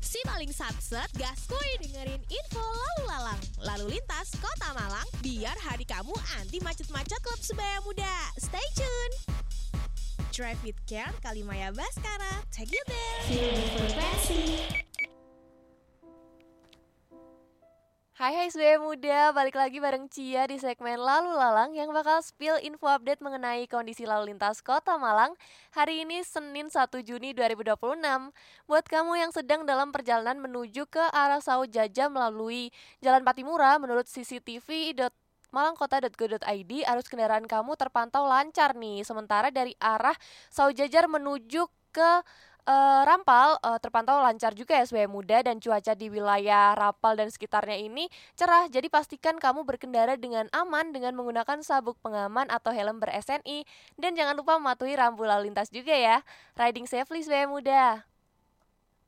Si paling satset gaskuy dengerin info lalu lalang. Lalu lintas Kota Malang biar hari kamu anti macet-macet klub sebaya muda. Stay tune. Drive with Care Kalimaya Baskara. Take you there. Feel the frequency. Hai SBM Muda, balik lagi bareng Cia di segmen Lalu Lalang yang bakal spill info update mengenai kondisi lalu lintas Kota Malang hari ini Senin 1 Juni 2026. Buat kamu yang sedang dalam perjalanan menuju ke arah Saud Jaja melalui Jalan Patimura, menurut cctv.malangkota.go.id arus kendaraan kamu terpantau lancar nih. Sementara dari arah Saud Jajar menuju ke Rampal terpantau lancar juga ya SBM Muda, dan cuaca di wilayah Rampal dan sekitarnya ini cerah. Jadi pastikan kamu berkendara dengan aman dengan menggunakan sabuk pengaman atau helm ber-SNI, dan jangan lupa mematuhi rambu lalu lintas juga ya. Riding safely SBM Muda.